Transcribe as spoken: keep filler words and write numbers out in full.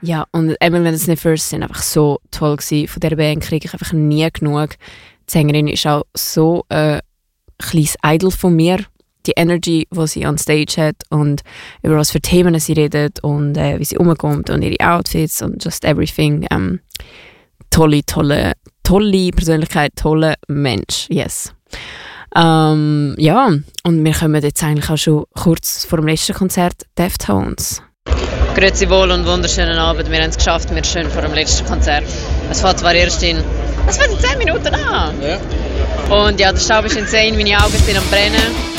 Ja, und Emily Sniffers sind einfach so toll gewesen. Von dieser Band kriege ich einfach nie genug. Die Sängerin ist auch so ein kleines Idol von mir. Die Energy, die sie on Stage hat und über was für Themen sie redet und äh, wie sie umkommt und ihre Outfits und just everything. Ähm, tolle, tolle, tolle Persönlichkeit, toller Mensch, yes. Ähm, ja, und wir kommen jetzt eigentlich auch schon kurz vor dem letzten Konzert, Deftones. Grüezi wohl und wunderschönen Abend. Wir haben es geschafft, wir stehen vor dem letzten Konzert. Es fängt zwar erst in, es fängt in zehn Minuten an. Ja. Und ja, der Staub ist insane, meine Augen sind am Brennen.